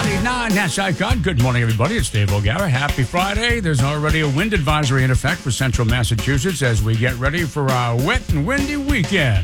99 Nash Icon. Good morning, everybody. It's Dave O'Gara. Happy Friday. There's already a wind advisory in effect for central Massachusetts as we get ready for our wet and windy weekend.